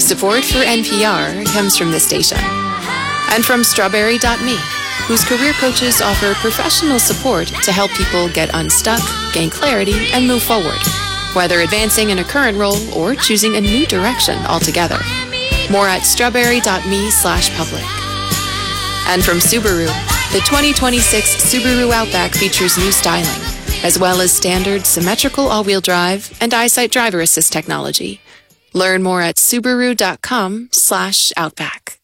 Support for NPR comes from this station. And from Strawberry.me, whose career coaches offer professional support to help people get unstuck, gain clarity, and move forward, whether advancing in a current role or choosing a new direction altogether. More at strawberry.me/public. And from Subaru, the 2026 Subaru Outback features new styling, as well as standard symmetrical all-wheel drive and EyeSight driver assist technology. Learn more at subaru.com/outback.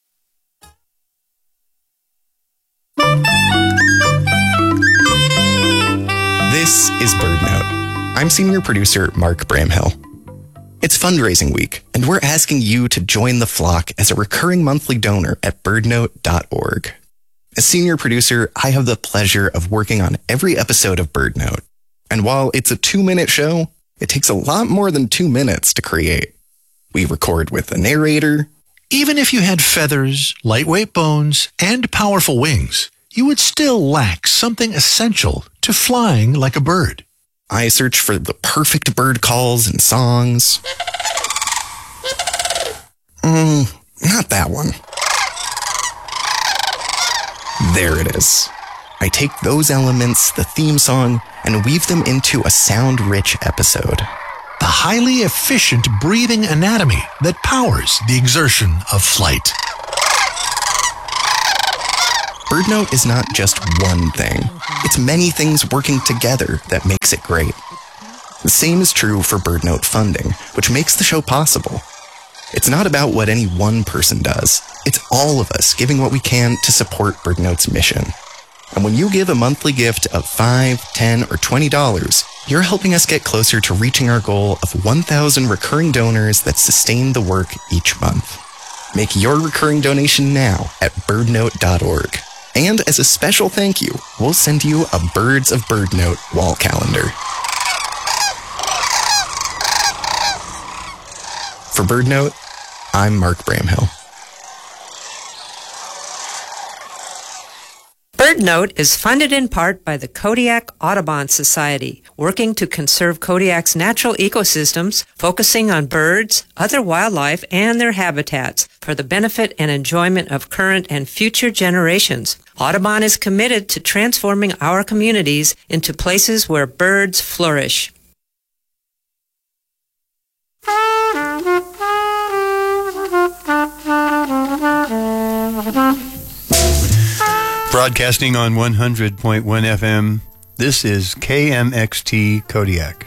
This is BirdNote. I'm senior producer Mark Bramhill. It's fundraising week, and we're asking you to join the flock as a recurring monthly donor at birdnote.org. As senior producer, I have the pleasure of working on every episode of BirdNote. And while it's a 2-minute show, it takes a lot more than 2 minutes to create. We record with a narrator. Even if you had feathers, lightweight bones, and powerful wings, you would still lack something essential to flying like a bird. I search for the perfect bird calls and songs. Not that one. There it is. I take those elements, the theme song, and weave them into a sound-rich episode. The highly efficient breathing anatomy that powers the exertion of flight. BirdNote is not just one thing. It's many things working together that makes it great. The same is true for BirdNote funding, which makes the show possible. It's not about what any one person does. It's all of us giving what we can to support BirdNote's mission. And when you give a monthly gift of $5, $10, or $20, you're helping us get closer to reaching our goal of 1,000 recurring donors that sustain the work each month. Make your recurring donation now at birdnote.org. And as a special thank you, we'll send you a Birds of BirdNote wall calendar. For BirdNote, I'm Mark Bramhill. BirdNote is funded in part by the Kodiak Audubon Society, working to conserve Kodiak's natural ecosystems, focusing on birds, other wildlife, and their habitats for the benefit and enjoyment of current and future generations. Audubon is committed to transforming our communities into places where birds flourish. Broadcasting on 100.1 FM, this is KMXT Kodiak.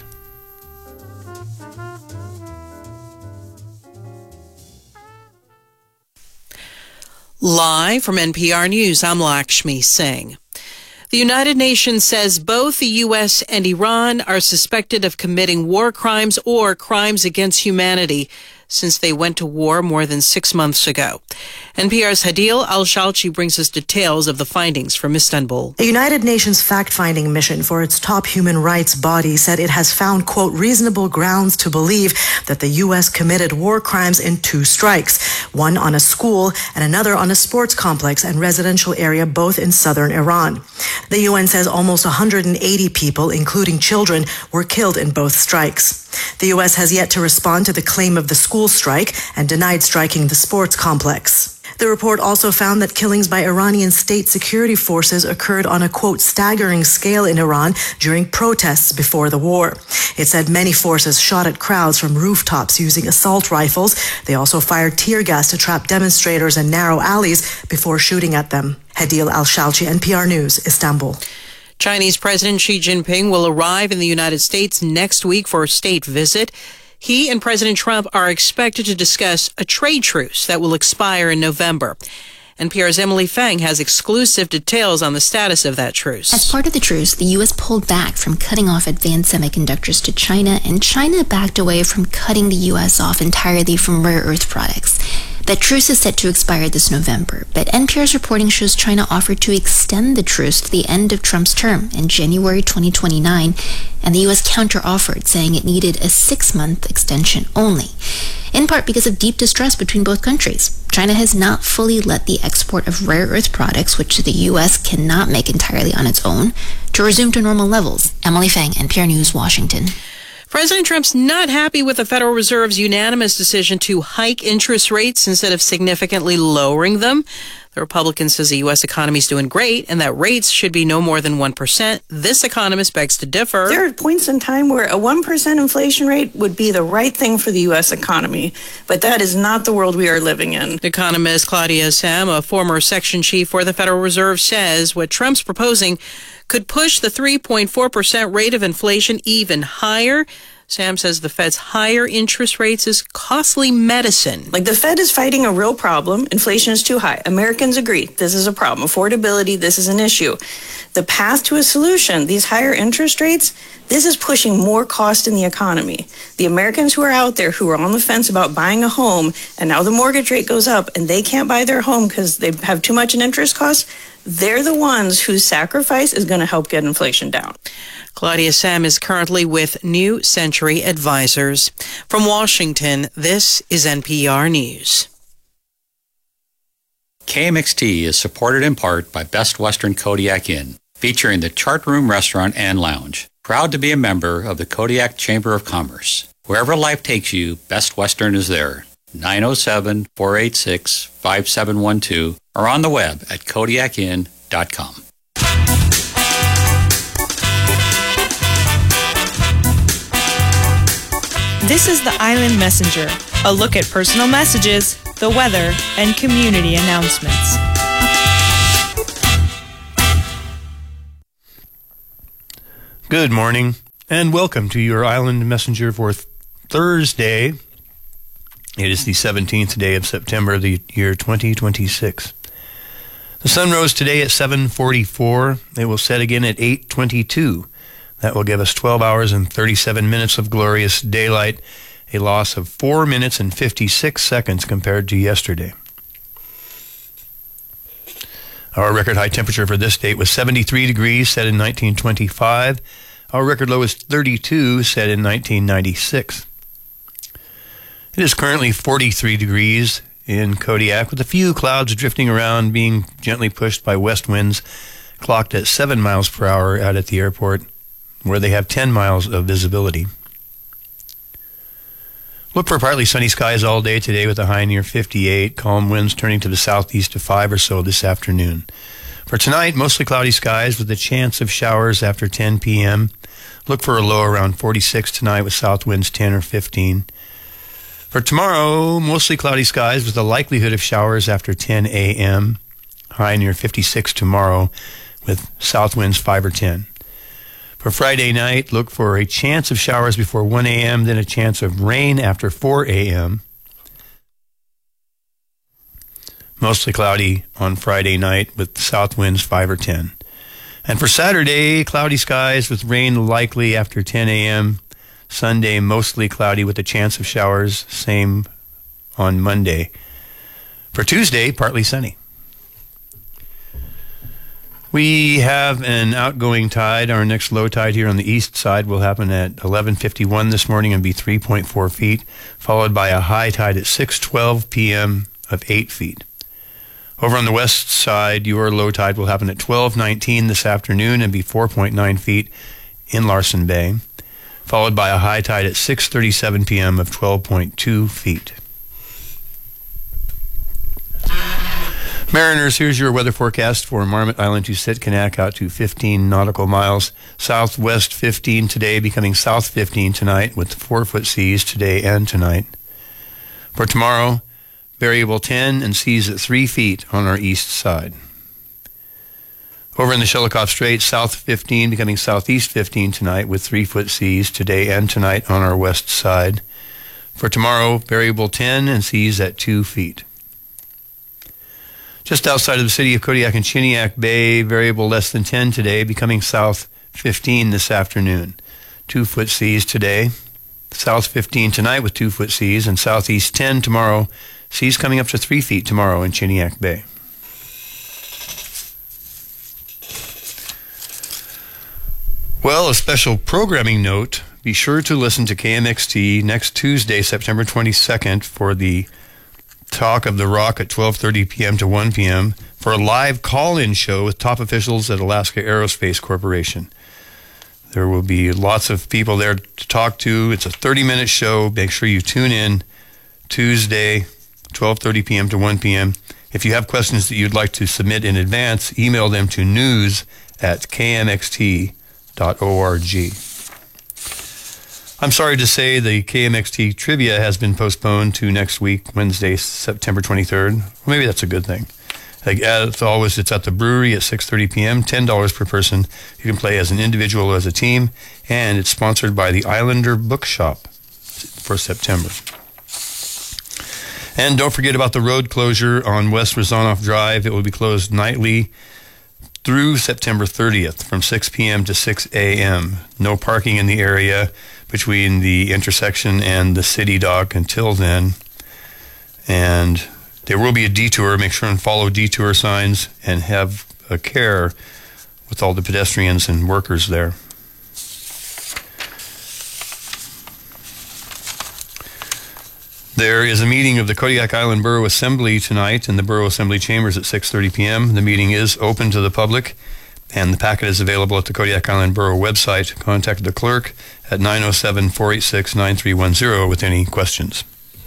Live from NPR News, I'm Lakshmi Singh. The United Nations says both the U.S. and Iran are suspected of committing war crimes or crimes against humanity since they went to war more than 6 months ago. NPR's Hadil Al-Shalchi brings us details of the findings from Istanbul. A United Nations fact-finding mission for its top human rights body said it has found, quote, reasonable grounds to believe that the U.S. committed war crimes in 2 strikes, one on a school and another on a sports complex and residential area, both in southern Iran. The UN says almost 180 people, including children, were killed in both strikes. The U.S. has yet to respond to the claim of the school strike and denied striking the sports complex. The report also found that killings by Iranian state security forces occurred on a, quote, staggering scale in Iran during protests before the war. It said many forces shot at crowds from rooftops using assault rifles. They also fired tear gas to trap demonstrators in narrow alleys before shooting at them. Hadil Al-Shalchi, NPR News, Istanbul. Chinese President Xi Jinping will arrive in the United States next week for a state visit. He and President Trump are expected to discuss a trade truce that will expire in November. NPR's Emily Feng has exclusive details on the status of that truce. As part of the truce, the U.S. pulled back from cutting off advanced semiconductors to China, and China backed away from cutting the U.S. off entirely from rare earth products. That truce is set to expire this November, but NPR's reporting shows China offered to extend the truce to the end of Trump's term in January 2029, and the U.S. counter-offered, saying it needed a 6-month extension only, in part because of deep distrust between both countries. China has not fully let the export of rare earth products, which the U.S. cannot make entirely on its own, to resume to normal levels. Emily Feng, NPR News, Washington. President Trump's not happy with the Federal Reserve's unanimous decision to hike interest rates instead of significantly lowering them. The Republican says the U.S. economy is doing great and that rates should be no more than 1%. This economist begs to differ. There are points in time where a 1% inflation rate would be the right thing for the U.S. economy, but that is not the world we are living in. Economist Claudia Sahm, a former section chief for the Federal Reserve, says what Trump's proposing could push the 3.4% rate of inflation even higher. Sam says the Fed's higher interest rates is costly medicine. Like, the Fed is fighting a real problem. Inflation is too high. Americans agree this is a problem. Affordability, this is an issue. The path to a solution, these higher interest rates, this is pushing more cost in the economy. The Americans who are out there who are on the fence about buying a home, and now the mortgage rate goes up and they can't buy their home because they have too much in interest costs, they're the ones whose sacrifice is going to help get inflation down. Claudia Sahm is currently with New Century Advisors. From Washington, this is NPR News. KMXT is supported in part by Best Western Kodiak Inn, featuring the Chart Room Restaurant and Lounge. Proud to be a member of the Kodiak Chamber of Commerce. Wherever life takes you, Best Western is there. 907-486-5712 or on the web at kodiakin.com. This is the Island Messenger, a look at personal messages, the weather, and community announcements. Good morning, and welcome to your Island Messenger for Thursday. It is the 17th day of September, the year 2026. The sun rose today at 7:44. It will set again at 8:22. That will give us 12 hours and 37 minutes of glorious daylight, a loss of 4 minutes and 56 seconds compared to yesterday. Our record high temperature for this date was 73 degrees, set in 1925. Our record low is 32, set in 1996. It is currently 43 degrees in Kodiak, with a few clouds drifting around, being gently pushed by west winds, clocked at 7 miles per hour out at the airport, where they have 10 miles of visibility. Look for partly sunny skies all day today with a high near 58, calm winds turning to the southeast to 5 or so this afternoon. For tonight, mostly cloudy skies with a chance of showers after 10 p.m. Look for a low around 46 tonight with south winds 10 or 15. For tomorrow, mostly cloudy skies with a likelihood of showers after 10 a.m. High near 56 tomorrow with south winds 5 or 10. For Friday night, look for a chance of showers before 1 a.m., then a chance of rain after 4 a.m. Mostly cloudy on Friday night with south winds 5 or 10. And for Saturday, cloudy skies with rain likely after 10 a.m. Sunday, mostly cloudy with a chance of showers, same on Monday. For Tuesday, partly sunny. We have an outgoing tide. Our next low tide here on the east side will happen at 11:51 this morning and be 3.4 feet, followed by a high tide at 6:12 p.m. of 8 feet. Over on the west side, your low tide will happen at 12:19 this afternoon and be 4.9 feet in Larsen Bay, followed by a high tide at 6:37 p.m. of 12.2 feet. Mariners, here's your weather forecast for Marmot Island to Sitkinak out to 15 nautical miles. Southwest 15 today, becoming south 15 tonight with 4-foot seas today and tonight. For tomorrow, variable 10 and seas at 3 feet on our east side. Over in the Shelikof Strait, south 15 becoming southeast 15 tonight with 3-foot seas today and tonight on our west side. For tomorrow, variable 10 and seas at 2 feet. Just outside of the city of Kodiak and Chiniak Bay, variable less than 10 today, becoming south 15 this afternoon. 2-foot seas today, south 15 tonight with 2-foot seas, and southeast 10 tomorrow, seas coming up to 3 feet tomorrow in Chiniak Bay. Well, a special programming note, be sure to listen to KMXT next Tuesday, September 22nd, for the Talk of the Rock at 12:30 p.m. to 1 p.m. for a live call-in show with top officials at Alaska Aerospace Corporation. There will be lots of people there to talk to. It's a 30-minute show. Make sure you tune in Tuesday, 12:30 p.m. to 1 p.m. If you have questions that you'd like to submit in advance, email them to news@kmxt.org. I'm sorry to say the KMXT trivia has been postponed to next week, Wednesday, September 23rd. Well, maybe that's a good thing. Like, as always, it's at the brewery at 6:30 p.m., $10 per person. You can play as an individual or as a team, and it's sponsored by the Islander Bookshop for September. And don't forget about the road closure on West Rezanoff Drive. It will be closed nightly through September 30th from 6 p.m. to 6 a.m. No parking in the area between the intersection and the city dock until then. And there will be a detour. Make sure and follow detour signs and have a care with all the pedestrians and workers there. There is a meeting of the Kodiak Island Borough Assembly tonight in the Borough Assembly Chambers at 6:30 p.m. The meeting is open to the public, and the packet is available at the Kodiak Island Borough website. Contact the clerk at 907-486-9310 with any questions.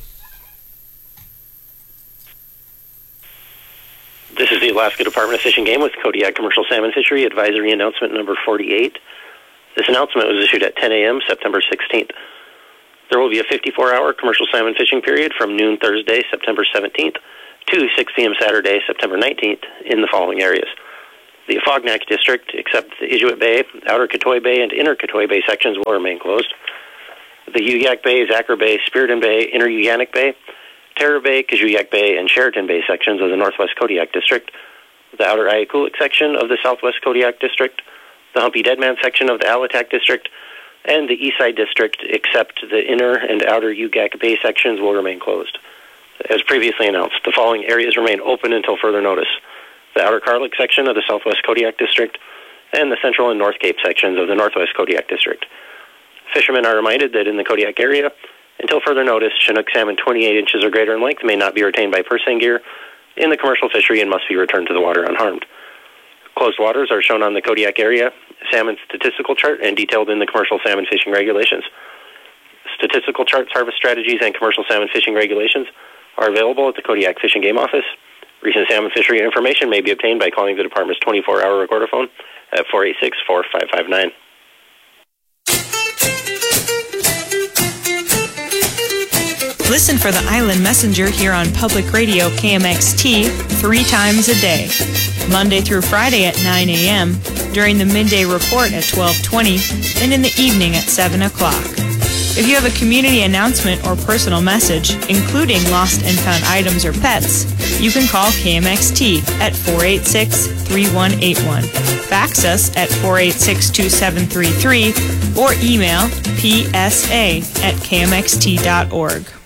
This is the Alaska Department of Fish and Game with Kodiak Commercial Salmon Fishery Advisory Announcement number 48. This announcement was issued at 10 a.m. September 16th. There will be a 54-hour commercial salmon fishing period from noon Thursday, September 17th to 6 p.m. Saturday, September 19th in the following areas. The Afognak District, except the Inuit Bay, Outer Katoy Bay, and Inner Katoy Bay sections will remain closed. The Uyak Bay, Zacher Bay, Spiriton Bay, Inner Uyanik Bay, Terror Bay, Kajuyak Bay, and Sheraton Bay sections of the Northwest Kodiak District, the Outer Ayakulik section of the Southwest Kodiak District, the Humpy Deadman section of the Alatak District, and the Eastside District, except the Inner and Outer Uyak Bay sections, will remain closed. As previously announced, the following areas remain open until further notice: the Outer Karlik section of the Southwest Kodiak District, and the Central and North Cape sections of the Northwest Kodiak District. Fishermen are reminded that in the Kodiak area, until further notice, Chinook salmon 28 inches or greater in length may not be retained by purse seine gear in the commercial fishery and must be returned to the water unharmed. Closed waters are shown on the Kodiak area salmon statistical chart and detailed in the commercial salmon fishing regulations. Statistical charts, harvest strategies, and commercial salmon fishing regulations are available at the Kodiak Fish and Game Office. Recent salmon fishery information may be obtained by calling the department's 24-hour recorder phone at 486-4559. Listen for the Island Messenger here on Public Radio KMXT 3 times a day, Monday through Friday at 9 a.m., during the midday report at 12:20, and in the evening at 7 o'clock. If you have a community announcement or personal message, including lost and found items or pets, you can call KMXT at 486-3181, fax us at 486-2733, or email psa@kmxt.org.